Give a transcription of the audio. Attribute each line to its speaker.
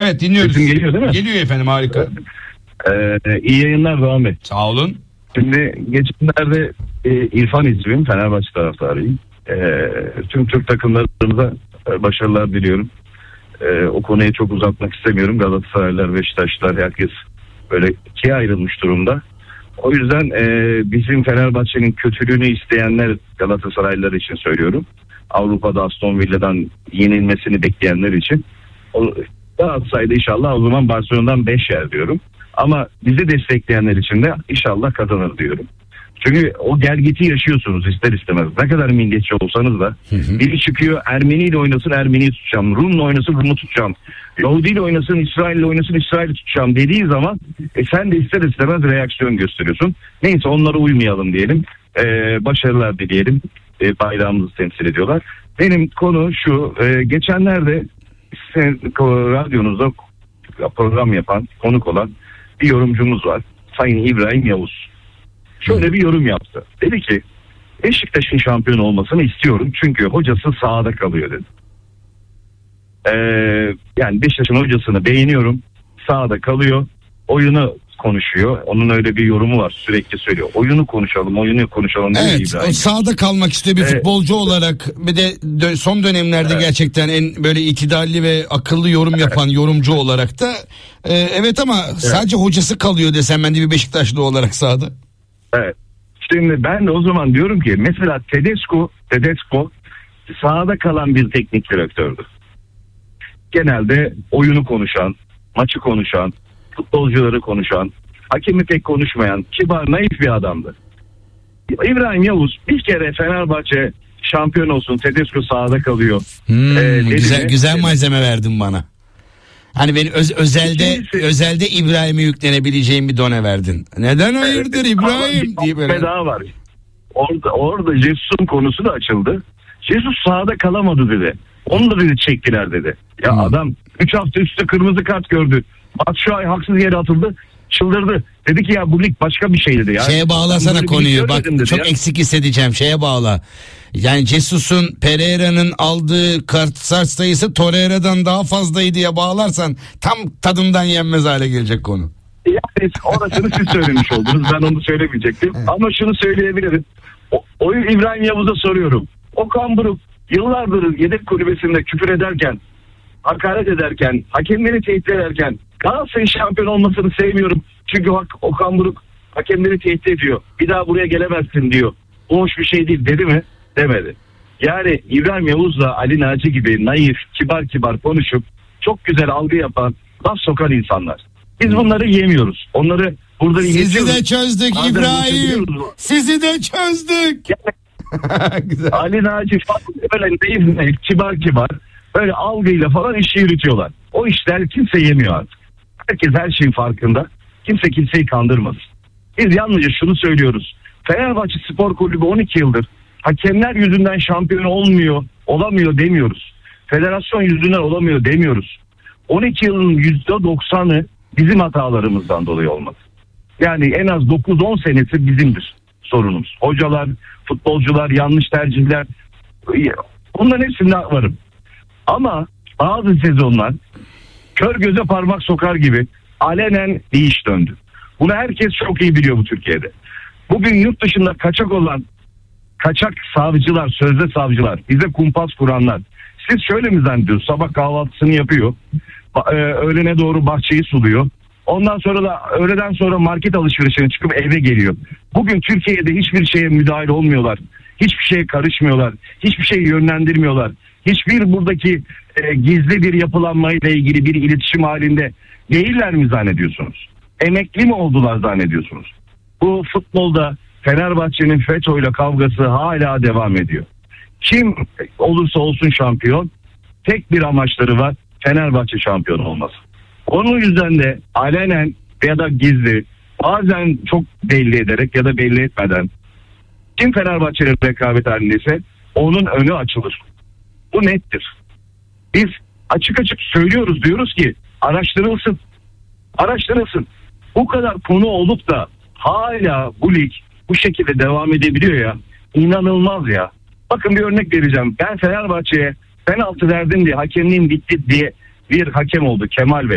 Speaker 1: Evet, dinliyoruz.
Speaker 2: Sesim geliyor değil mi?
Speaker 1: Geliyor efendim, harika.
Speaker 2: İyi yayınlar Doğan Bey.
Speaker 1: Sağ olun.
Speaker 2: Şimdi geçenlerde İrfan ismim, Fenerbahçe taraftarıyım. Tüm Türk takımlarımıza başarılar diliyorum. O konuyu çok uzatmak istemiyorum. Galatasaraylılar, Beşiktaşlılar, herkes böyle ikiye ayrılmış durumda. O yüzden bizim Fenerbahçe'nin kötülüğünü isteyenler, Galatasaraylılar için söylüyorum. Avrupa'da Aston Villa'dan yenilmesini bekleyenler için. Galatasaray'da inşallah o zaman Barcelona'dan 5 yer diyorum. Ama bizi destekleyenler için de inşallah kazanır diyorum. Çünkü o gelgiti yaşıyorsunuz ister istemez. Ne kadar milliyetçi olsanız da. Biri çıkıyor, Ermeni ile oynasın Ermeni'yi tutacağım. Rum'la oynasın Rum'u tutacağım. Yahudi ile oynasın, İsrail ile oynasın İsrail'i tutacağım dediği zaman sen de ister istemez reaksiyon gösteriyorsun. Neyse, onlara uymayalım diyelim. Başarılar dileyelim. Bayrağımızı temsil ediyorlar. Benim konu şu. Geçenlerde radyonuzda program yapan, konuk olan bir yorumcumuz var. Sayın İbrahim Yavuz. Şöyle bir yorum yaptı. Dedi ki Beşiktaş'ın şampiyon olmasını istiyorum. Çünkü hocası sahada kalıyor dedi. Yani Beşiktaş'ın hocasını beğeniyorum. Sahada kalıyor. Oyunu konuşuyor. Onun öyle bir yorumu var. Sürekli söylüyor. Oyunu konuşalım
Speaker 1: Evet,
Speaker 2: İbrahim.
Speaker 1: sahada kalmak istiyor bir futbolcu olarak. Bir de son dönemlerde gerçekten en böyle itidalli ve akıllı yorum yapan yorumcu olarak da evet, ama sadece hocası kalıyor desem ben de bir Beşiktaşlı olarak sahada.
Speaker 2: Evet. Şimdi ben de o zaman diyorum ki mesela Tedesco sahada kalan bir teknik direktördü. Genelde oyunu konuşan, maçı konuşan, futbolcuları konuşan, hakemi pek konuşmayan, kibar, naif bir adamdı. İbrahim Yavuz bir kere Fenerbahçe şampiyon olsun, Tedesco sahada kalıyor.
Speaker 1: Güzel malzeme verdin bana. Hani beni özelde İbrahim'e yüklenebileceğim bir done verdin. Neden hayırdır İbrahim diye böyle.
Speaker 2: Daha var. Orada Jesus'un konusu da açıldı. Jesus sahada kalamadı dedi. Onu da dedi çektiler dedi. Ya adam 3 hafta üstte kırmızı kart gördü. Batshuayi haksız yere atıldı. Çıldırdı. Dedi ki ya bu lig başka bir şey dedi. Ya.
Speaker 1: Şeye bağlasana konuyu. Bak çok eksik hissedeceğim. Şeye bağla. Yani Jesus'un Pereira'nın aldığı kart sayısı Torreira'dan daha fazlaydı diye bağlarsan tam tadından yenmez hale gelecek konu.
Speaker 2: Yani orasını siz söylemiş oldunuz. Ben onu söylemeyecektim. Ama şunu söyleyebilirim. Oyu İbrahim Yavuz'a soruyorum. Okan Buruk yıllardır yedek kulübesinde küfür ederken, hakaret ederken, hakemleri tehdit ederken Galatasaray'ın şampiyon olmasını sevmiyorum. Çünkü Okan Buruk hakemleri tehdit ediyor. Bir daha buraya gelemezsin diyor. Bu hoş bir şey değil dedi mi? Demedi. Yani İbrahim Yavuz'la Ali Naci gibi naif, kibar konuşup çok güzel algı yapan, laf sokan insanlar. Biz bunları yemiyoruz. Onları burada
Speaker 1: Sizi de çözdük İbrahim. Sizi de çözdük.
Speaker 2: Ali Naci falan böyle naif, kibar böyle algıyla falan işi yürütüyorlar. O işler kimse yemiyor artık. Herkes her şeyin farkında. Kimse kimseyi kandırmasın. Biz yalnızca şunu söylüyoruz. Fenerbahçe Spor Kulübü 12 yıldır hakemler yüzünden şampiyon olamıyor demiyoruz. Federasyon yüzünden olamıyor demiyoruz. 12 yılın %90'ı bizim hatalarımızdan dolayı olmadı. Yani en az 9-10 senesi bizimdir sorunumuz. Hocalar, futbolcular, yanlış tercihler, bunların hepsinde varım. Ama bazı sezonlar kör göze parmak sokar gibi alenen bir iş döndü. Bunu herkes çok iyi biliyor bu Türkiye'de. Bugün yurt dışında kaçak savcılar, sözde savcılar, bize kumpas kuranlar. Siz şöyle mi zannediyorsunuz? Sabah kahvaltısını yapıyor. Öğlene doğru bahçeyi suluyor. Ondan sonra da öğleden sonra market alışverişine çıkıp eve geliyor. Bugün Türkiye'de hiçbir şeye müdahil olmuyorlar. Hiçbir şeye karışmıyorlar. Hiçbir şeyi yönlendirmiyorlar. Hiçbir buradaki gizli bir yapılanmayla ilgili bir iletişim halinde değiller mi zannediyorsunuz? Emekli mi oldular zannediyorsunuz? Bu futbolda Fenerbahçe'nin FETÖ'yle kavgası hala devam ediyor. Kim olursa olsun şampiyon, tek bir amaçları var: Fenerbahçe şampiyon olması. Onun yüzden de alenen ya da gizli, bazen çok belli ederek ya da belli etmeden kim Fenerbahçe'nin rekabet halindeyse onun önü açılır. Bu nettir. Biz açık söylüyoruz, diyoruz ki araştırılsın. Bu kadar konu olup da hala bu lig bu şekilde devam edebiliyor ya. İnanılmaz ya. Bakın bir örnek vereceğim. Ben Fenerbahçe'ye penaltı verdim diye hakemliğim bitti diye bir hakem oldu, Kemal Bey.